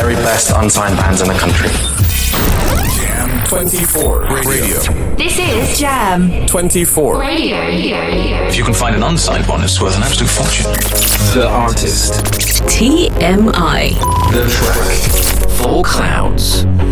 very best unsigned bands in the country. Jam 24 Radio. This is Jam 24 Radio. If you can find an unsigned one, it's worth an absolute fortune. The artist. TMI. The track. Four Clouds.